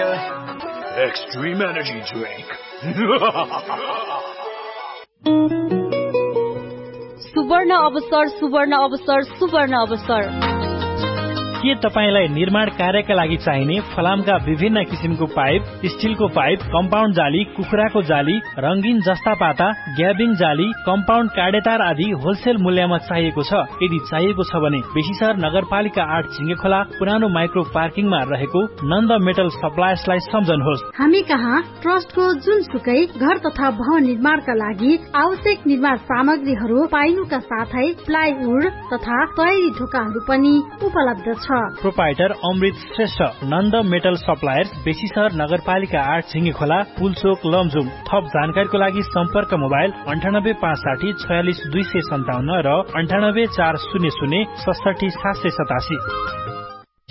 Extreme Energy Drink. सुवर्ण अवसर सुवर्ण अवसर सुवर्ण अवसर। के तपाईलाई निर्माण कार्यका लागि चाहिने फलामका विभिन्न किसिमको पाइप, स्टिलको पाइप, कम्पाउन्ड जाली, कुखुराको जाली, रंगीन जस्ता पाता, ग्याबिङ जाली, कम्पाउन्ड काडेतार आदि होलसेल मूल्यमा चाहिएको छ? यदि चाहिएको छ भने बेसीसर नगरपालिका 8 झिंगेखोला पुरानो माइक्रो पार्किङमा रहेको नन्द मेटल सप्लायर्सलाई सम्झनुहोस्। हामी कहाँ ट्रस्टको जुनसुकै घर तथा भवन निर्माणका लागि आवश्यक निर्माण सामग्रीहरू पाइनुका साथै प्लाइवुड तथा तयारी ढोकाहरू पनि उपलब्ध छ। प्रोपाइटर अमृत श्रेष्ठ, नन्द मेटल सप्लायर्स, बेसीसर नगरपालिका 8 झिंगेखोला, पुलचोक, लमजुम। थप जानकारीको लागि सम्पर्क मोबाइल 9856 46 257 र 98 400 67 787।